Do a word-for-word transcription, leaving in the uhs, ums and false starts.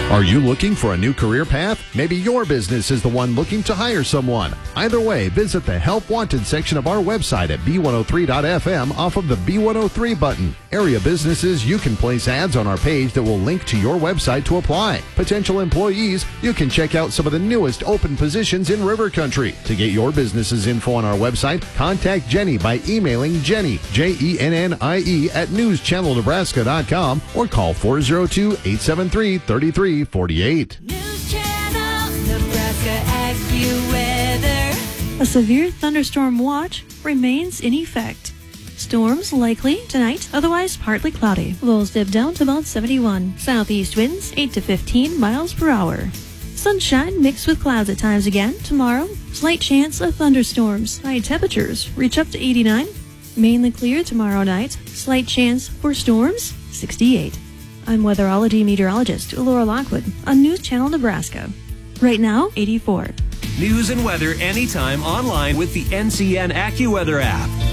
Are you looking for a new career path? Maybe your business is the one looking to hire someone. Either way, visit the Help Wanted section of our website at B one oh three dot F M off of the B one oh three button. Area businesses, you can place ads on our page that will link to your website to apply. Potential employees, you can check out some of the newest open positions in River Country. To get your business's info on our website, contact Jenny by emailing Jenny, J E N N I E, at news channel nebraska dot com or call four oh two, eight seven three, three three four eight. News Channel Nebraska AccuWeather. A severe thunderstorm watch remains in effect. Storms likely tonight, otherwise partly cloudy. Lows dip down to about seventy-one. Southeast winds eight to fifteen miles per hour. Sunshine mixed with clouds at times again. Tomorrow, slight chance of thunderstorms. High temperatures reach up to eighty-nine. Mainly clear tomorrow night. Slight chance for storms, sixty-eight. I'm weatherology meteorologist Laura Lockwood on News Channel Nebraska. Right now, eighty-four. News and weather anytime online with the N C N AccuWeather app.